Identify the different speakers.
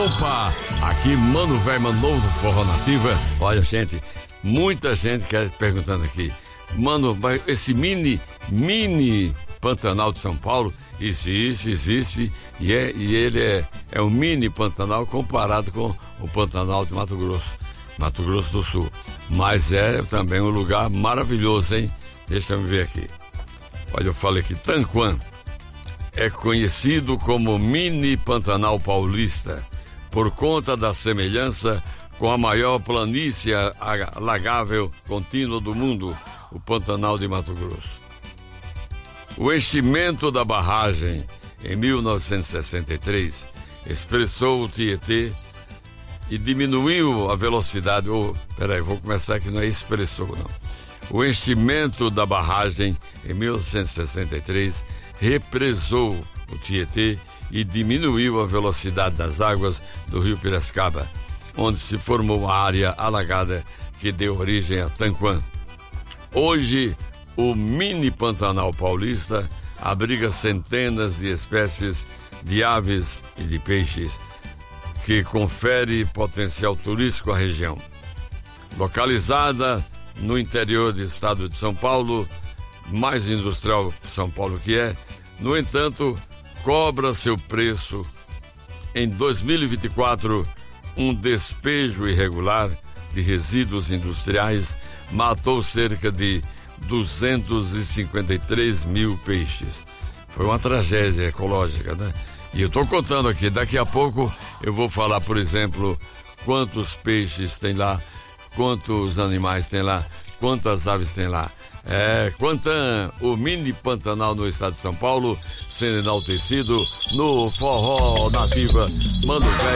Speaker 1: Opa, aqui Mano Velho, Mano Novo do Forró Nativa. Olha, gente, muita gente quer perguntando aqui, mano, esse mini Pantanal de São Paulo existe e ele é um mini Pantanal comparado com o Pantanal de Mato Grosso do Sul. Mas é também um lugar maravilhoso, hein? Deixa eu ver aqui. Olha, eu falei que Tanquã é conhecido como mini Pantanal Paulista por conta da semelhança com a maior planície alagável contínua do mundo, o Pantanal de Mato Grosso. O enchimento da barragem em 1963 expressou o Tietê e diminuiu a velocidade. Vou começar aqui, não é expressou, não. O enchimento da barragem em 1963 represou o Tietê e diminuiu a velocidade das águas do rio Piracicaba, onde se formou a área alagada que deu origem a Tanquã. Hoje, o mini Pantanal Paulista abriga centenas de espécies de aves e de peixes, que confere potencial turístico à região. Localizada no interior do estado de São Paulo, mais industrial São Paulo que é, no entanto, cobra seu preço. Em 2024, um despejo irregular de resíduos industriais matou cerca de 253 mil peixes. Foi uma tragédia ecológica, né? E eu estou contando aqui, daqui a pouco eu vou falar, por exemplo, quantos peixes tem lá, quantos animais tem lá, quantas aves tem lá. Quantã, o mini Pantanal no estado de São Paulo, sendo enaltecido no Forró Nativa. Mano Velho.